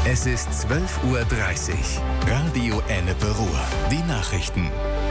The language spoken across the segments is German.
Es ist 12:30 Uhr. Radio Ennepe Ruhr. Die Nachrichten.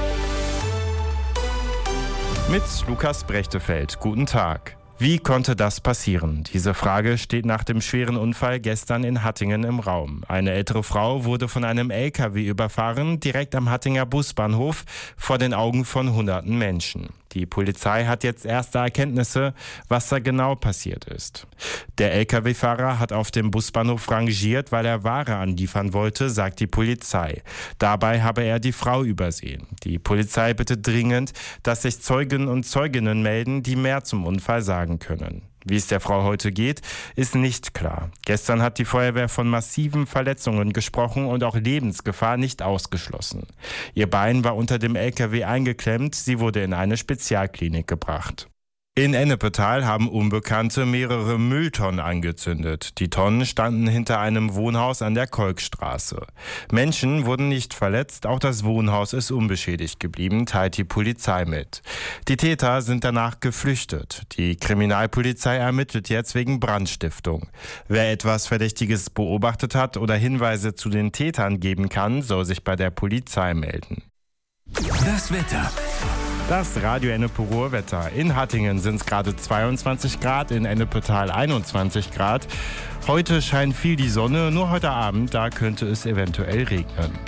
Mit Lukas Brechtefeld. Guten Tag. Wie konnte das passieren? Diese Frage steht nach dem schweren Unfall gestern in Hattingen im Raum. Eine ältere Frau wurde von einem LKW überfahren, direkt am Hattinger Busbahnhof, vor den Augen von hunderten Menschen. Die Polizei hat jetzt erste Erkenntnisse, was da genau passiert ist. Der LKW-Fahrer hat auf dem Busbahnhof rangiert, weil er Ware anliefern wollte, sagt die Polizei. Dabei habe er die Frau übersehen. Die Polizei bittet dringend, dass sich Zeugen und Zeuginnen melden, die mehr zum Unfall sagen können. Wie es der Frau heute geht, ist nicht klar. Gestern hat die Feuerwehr von massiven Verletzungen gesprochen und auch Lebensgefahr nicht ausgeschlossen. Ihr Bein war unter dem LKW eingeklemmt, sie wurde in eine Spezialklinik gebracht. In Ennepetal haben Unbekannte mehrere Mülltonnen angezündet. Die Tonnen standen hinter einem Wohnhaus an der Kolkstraße. Menschen wurden nicht verletzt, auch das Wohnhaus ist unbeschädigt geblieben, teilt die Polizei mit. Die Täter sind danach geflüchtet. Die Kriminalpolizei ermittelt jetzt wegen Brandstiftung. Wer etwas Verdächtiges beobachtet hat oder Hinweise zu den Tätern geben kann, soll sich bei der Polizei melden. Das Wetter. Das Radio Ennepe Ruhr Wetter. In Hattingen sind es gerade 22 Grad, in Ennepetal 21 Grad. Heute scheint viel die Sonne, nur heute Abend, da könnte es eventuell regnen.